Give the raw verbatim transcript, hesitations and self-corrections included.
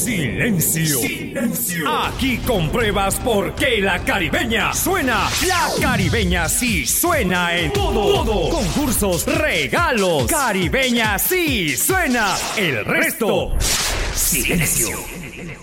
Silencio. Silencio. Aquí compruebas por qué la caribeña suena. La caribeña sí suena en todo. todo. Concursos, regalos. Caribeña sí suena. El resto, silencio.